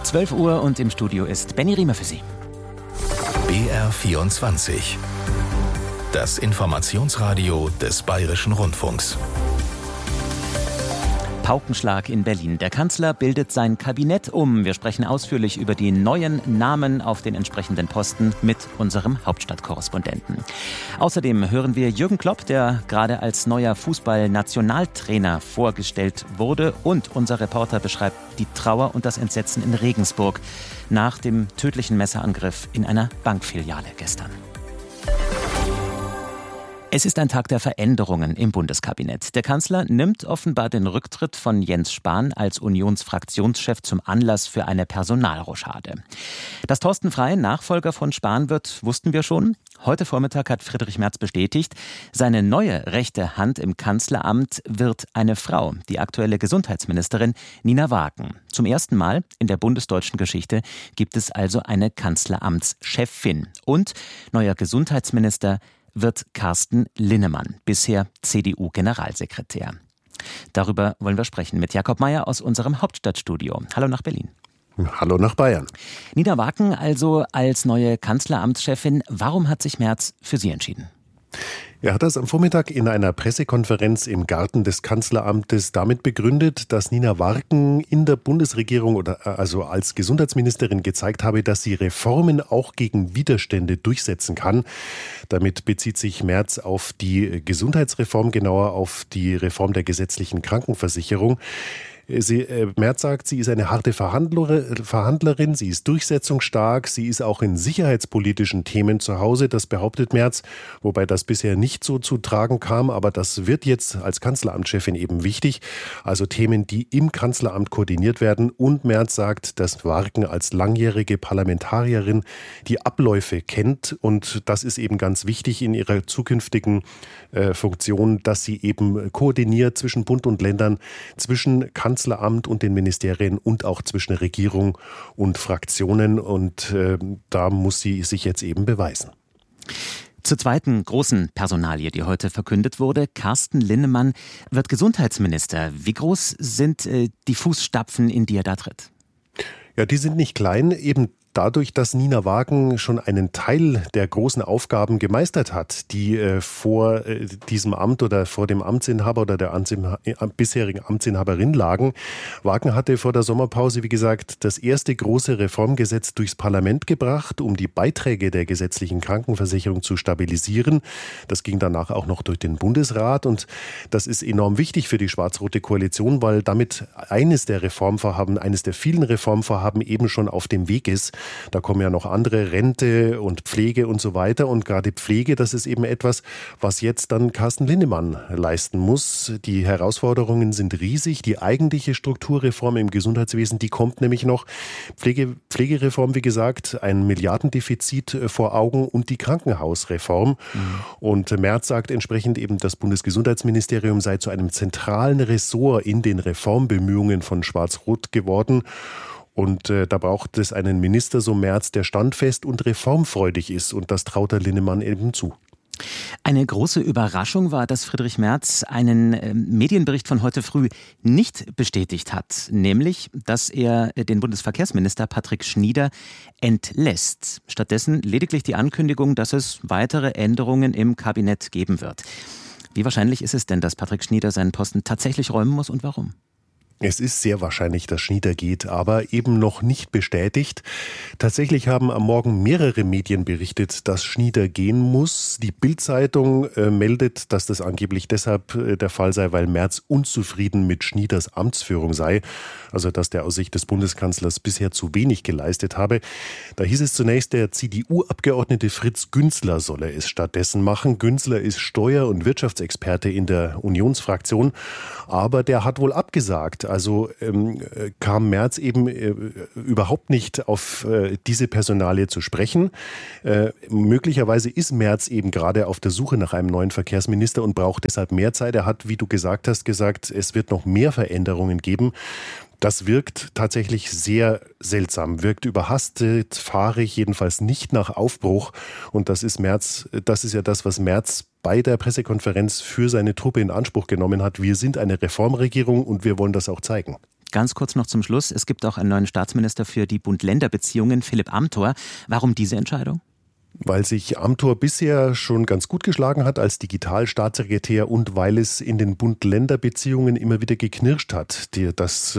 12 Uhr und im Studio ist Benny Riemer für Sie. BR24. Das Informationsradio des Bayerischen Rundfunks. Paukenschlag in Berlin. Der Kanzler bildet sein Kabinett um. Wir sprechen ausführlich über die neuen Namen auf den entsprechenden Posten mit unserem Hauptstadtkorrespondenten. Außerdem hören wir Jürgen Klopp, der gerade als neuer Fußball-Nationaltrainer vorgestellt wurde. Und unser Reporter beschreibt die Trauer und das Entsetzen in Regensburg nach dem tödlichen Messerangriff in einer Bankfiliale gestern. Es ist ein Tag der Veränderungen im Bundeskabinett. Der Kanzler nimmt offenbar den Rücktritt von Jens Spahn als Unionsfraktionschef zum Anlass für eine Personalrochade. Dass Thorsten Frey Nachfolger von Spahn wird, wussten wir schon. Heute Vormittag hat Friedrich Merz bestätigt, seine neue rechte Hand im Kanzleramt wird eine Frau, die aktuelle Gesundheitsministerin Nina Wagen. Zum ersten Mal in der bundesdeutschen Geschichte gibt es also eine Kanzleramtschefin. Und neuer Gesundheitsminister wird Carsten Linnemann, bisher CDU-Generalsekretär. Darüber wollen wir sprechen mit Jakob Mayer aus unserem Hauptstadtstudio. Hallo nach Berlin. Hallo nach Bayern. Nina Wagen also als neue Kanzleramtschefin. Warum hat sich Merz für sie entschieden? Er hat das am Vormittag in einer Pressekonferenz im Garten des Kanzleramtes damit begründet, dass Nina Wagen in der Bundesregierung also als Gesundheitsministerin gezeigt habe, dass sie Reformen auch gegen Widerstände durchsetzen kann. Damit bezieht sich Merz auf die Gesundheitsreform, genauer auf die Reform der gesetzlichen Krankenversicherung. Merz sagt, sie ist eine harte Verhandlerin, sie ist durchsetzungsstark, sie ist auch in sicherheitspolitischen Themen zu Hause, das behauptet Merz, wobei das bisher nicht so zu tragen kam, aber das wird jetzt als Kanzleramtschefin eben wichtig, also Themen, die im Kanzleramt koordiniert werden, und Merz sagt, dass Wagen als langjährige Parlamentarierin die Abläufe kennt, und das ist eben ganz wichtig in ihrer zukünftigen Funktion, dass sie eben koordiniert zwischen Bund und Ländern, zwischen Kanzleramt und den Ministerien und auch zwischen Regierung und Fraktionen, und da muss sie sich jetzt eben beweisen. Zur zweiten großen Personalie, die heute verkündet wurde. Carsten Linnemann wird Gesundheitsminister. Wie groß sind die Fußstapfen, in die er da tritt? Ja, die sind nicht klein, eben dadurch, dass Nina Wagen schon einen Teil der großen Aufgaben gemeistert hat, die vor diesem Amt oder vor dem Amtsinhaber oder der bisherigen Amtsinhaberin lagen. Wagen hatte vor der Sommerpause, wie gesagt, das erste große Reformgesetz durchs Parlament gebracht, um die Beiträge der gesetzlichen Krankenversicherung zu stabilisieren. Das ging danach auch noch durch den Bundesrat, und das ist enorm wichtig für die schwarz-rote Koalition, weil damit eines der vielen Reformvorhaben eben schon auf dem Weg ist. Da kommen ja noch andere, Rente und Pflege und so weiter. Und gerade Pflege, das ist eben etwas, was jetzt dann Carsten Linnemann leisten muss. Die Herausforderungen sind riesig. Die eigentliche Strukturreform im Gesundheitswesen, die kommt nämlich noch. Pflegereform, wie gesagt, ein Milliardendefizit vor Augen, und die Krankenhausreform. Und Merz sagt entsprechend eben, das Bundesgesundheitsministerium sei zu einem zentralen Ressort in den Reformbemühungen von Schwarz-Rot geworden. Und da braucht es einen Minister, so Merz, der standfest und reformfreudig ist. Und das traut der Linnemann eben zu. Eine große Überraschung war, dass Friedrich Merz einen Medienbericht von heute früh nicht bestätigt hat. Nämlich, dass er den Bundesverkehrsminister Patrick Schnieder entlässt. Stattdessen lediglich die Ankündigung, dass es weitere Änderungen im Kabinett geben wird. Wie wahrscheinlich ist es denn, dass Patrick Schnieder seinen Posten tatsächlich räumen muss, und warum? Es ist sehr wahrscheinlich, dass Schnieder geht, aber eben noch nicht bestätigt. Tatsächlich haben am Morgen mehrere Medien berichtet, dass Schnieder gehen muss. Die Bild-Zeitung meldet, dass das angeblich deshalb der Fall sei, weil Merz unzufrieden mit Schnieders Amtsführung sei. Also dass der aus Sicht des Bundeskanzlers bisher zu wenig geleistet habe. Da hieß es zunächst, der CDU-Abgeordnete Fritz Günzler solle es stattdessen machen. Günzler ist Steuer- und Wirtschaftsexperte in der Unionsfraktion, aber der hat wohl abgesagt. Also kam Merz eben überhaupt nicht auf diese Personalie zu sprechen. Möglicherweise ist Merz eben gerade auf der Suche nach einem neuen Verkehrsminister und braucht deshalb mehr Zeit. Er hat, wie du gesagt hast, gesagt, es wird noch mehr Veränderungen geben. Das wirkt tatsächlich sehr seltsam, wirkt überhastet, fahrig, jedenfalls nicht nach Aufbruch. Und das ist ja das, was Merz bei der Pressekonferenz für seine Truppe in Anspruch genommen hat. Wir sind eine Reformregierung und wir wollen das auch zeigen. Ganz kurz noch zum Schluss. Es gibt auch einen neuen Staatsminister für die Bund-Länder-Beziehungen, Philipp Amthor. Warum diese Entscheidung? Weil sich Amthor bisher schon ganz gut geschlagen hat als Digitalstaatssekretär und weil es in den Bund-Länder-Beziehungen immer wieder geknirscht hat. Die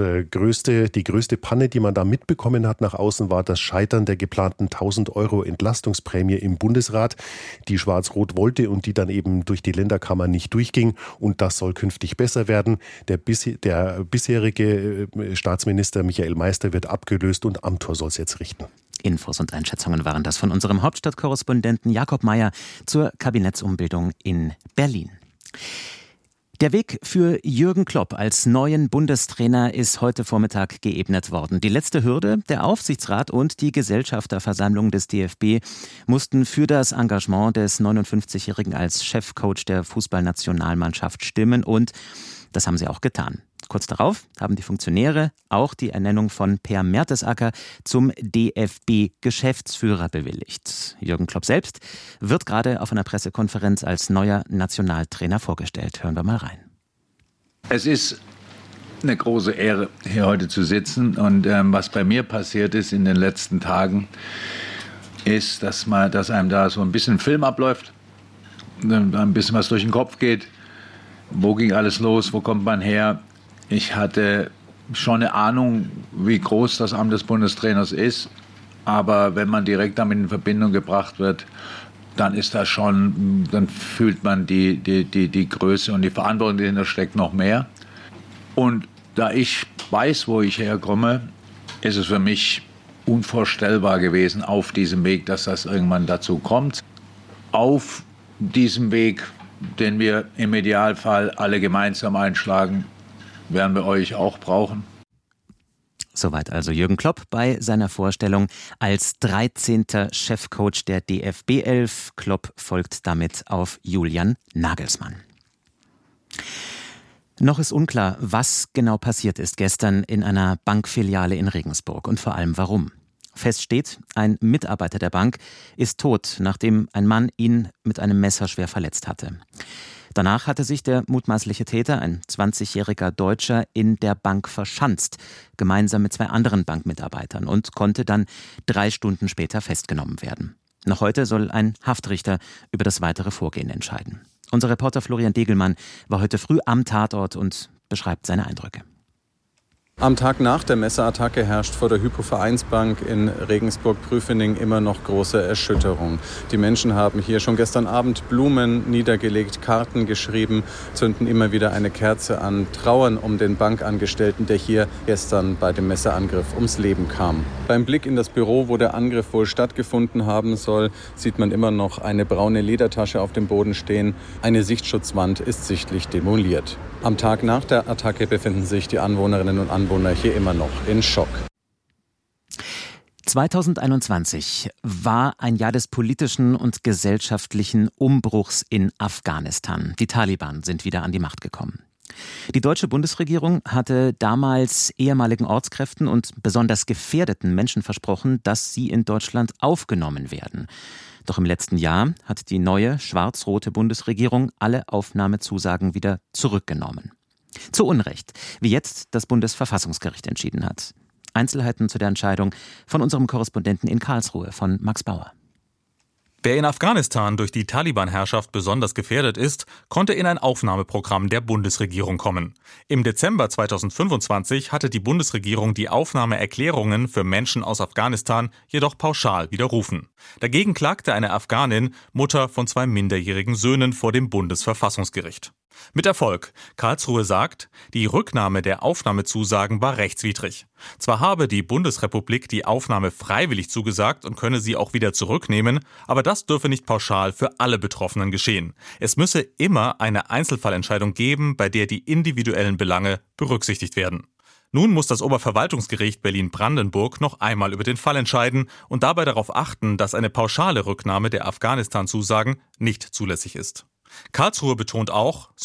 größte Panne, die man da mitbekommen hat nach außen, war das Scheitern der geplanten 1.000 € Entlastungsprämie im Bundesrat, die Schwarz-Rot wollte und die dann eben durch die Länderkammer nicht durchging. Und das soll künftig besser werden. Der bisherige Staatsminister Michael Meister wird abgelöst und Amthor soll es jetzt richten. Infos und Einschätzungen waren das von unserem Hauptstadtkorrespondenten Jakob Mayer zur Kabinettsumbildung in Berlin. Der Weg für Jürgen Klopp als neuen Bundestrainer ist heute Vormittag geebnet worden. Die letzte Hürde, der Aufsichtsrat und die Gesellschafterversammlung des DFB mussten für das Engagement des 59-Jährigen als Chefcoach der Fußballnationalmannschaft stimmen und das haben sie auch getan. Kurz darauf haben die Funktionäre auch die Ernennung von Per Mertesacker zum DFB-Geschäftsführer bewilligt. Jürgen Klopp selbst wird gerade auf einer Pressekonferenz als neuer Nationaltrainer vorgestellt. Hören wir mal rein. Es ist eine große Ehre, hier heute zu sitzen. Und was bei mir passiert ist in den letzten Tagen, ist, dass einem da so ein bisschen Film abläuft, ein bisschen was durch den Kopf geht. Wo ging alles los? Wo kommt man her? Ich hatte schon eine Ahnung, wie groß das Amt des Bundestrainers ist. Aber wenn man direkt damit in Verbindung gebracht wird, dann fühlt man die Größe und die Verantwortung, die dahinter steckt, noch mehr. Und da ich weiß, wo ich herkomme, ist es für mich unvorstellbar gewesen auf diesem Weg, dass das irgendwann dazu kommt. Auf diesem Weg, den wir im Idealfall alle gemeinsam einschlagen, werden wir euch auch brauchen. Soweit also Jürgen Klopp bei seiner Vorstellung als 13. Chefcoach der DFB 11. Klopp folgt damit auf Julian Nagelsmann. Noch ist unklar, was genau passiert ist gestern in einer Bankfiliale in Regensburg und vor allem warum. Fest steht, ein Mitarbeiter der Bank ist tot, nachdem ein Mann ihn mit einem Messer schwer verletzt hatte. Danach hatte sich der mutmaßliche Täter, ein 20-jähriger Deutscher, in der Bank verschanzt, gemeinsam mit 2 anderen Bankmitarbeitern und konnte dann 3 Stunden später festgenommen werden. Noch heute soll ein Haftrichter über das weitere Vorgehen entscheiden. Unser Reporter Florian Degelmann war heute früh am Tatort und beschreibt seine Eindrücke. Am Tag nach der Messerattacke herrscht vor der Hypo-Vereinsbank in Regensburg-Prüfening immer noch große Erschütterung. Die Menschen haben hier schon gestern Abend Blumen niedergelegt, Karten geschrieben, zünden immer wieder eine Kerze an, trauern um den Bankangestellten, der hier gestern bei dem Messerangriff ums Leben kam. Beim Blick in das Büro, wo der Angriff wohl stattgefunden haben soll, sieht man immer noch eine braune Ledertasche auf dem Boden stehen. Eine Sichtschutzwand ist sichtlich demoliert. Am Tag nach der Attacke befinden sich die Anwohnerinnen und Anwohner hier immer noch in Schock. 2021 war ein Jahr des politischen und gesellschaftlichen Umbruchs in Afghanistan. Die Taliban sind wieder an die Macht gekommen. Die deutsche Bundesregierung hatte damals ehemaligen Ortskräften und besonders gefährdeten Menschen versprochen, dass sie in Deutschland aufgenommen werden. Doch im letzten Jahr hat die neue schwarz-rote Bundesregierung alle Aufnahmezusagen wieder zurückgenommen. Zu Unrecht, wie jetzt das Bundesverfassungsgericht entschieden hat. Einzelheiten zu der Entscheidung von unserem Korrespondenten in Karlsruhe, von Max Bauer. Wer in Afghanistan durch die Taliban-Herrschaft besonders gefährdet ist, konnte in ein Aufnahmeprogramm der Bundesregierung kommen. Im Dezember 2025 hatte die Bundesregierung die Aufnahmeerklärungen für Menschen aus Afghanistan jedoch pauschal widerrufen. Dagegen klagte eine Afghanin, Mutter von 2 minderjährigen Söhnen, vor dem Bundesverfassungsgericht. Mit Erfolg. Karlsruhe sagt, die Rücknahme der Aufnahmezusagen war rechtswidrig. Zwar habe die Bundesrepublik die Aufnahme freiwillig zugesagt und könne sie auch wieder zurücknehmen, aber das dürfe nicht pauschal für alle Betroffenen geschehen. Es müsse immer eine Einzelfallentscheidung geben, bei der die individuellen Belange berücksichtigt werden. Nun muss das Oberverwaltungsgericht Berlin-Brandenburg noch einmal über den Fall entscheiden und dabei darauf achten, dass eine pauschale Rücknahme der Afghanistan-Zusagen nicht zulässig ist. Karlsruhe betont auch,